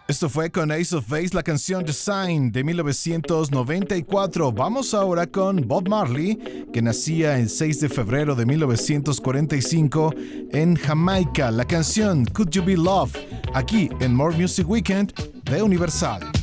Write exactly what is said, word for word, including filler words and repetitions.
Esto fue con Ace of Base, la canción The Sign de mil novecientos noventa y cuatro. Vamos ahora con Bob Marley, que nacía el seis de febrero de mil novecientos cuarenta y cinco en Jamaica. La canción Could You Be Love, aquí en More Music Weekend de Universal.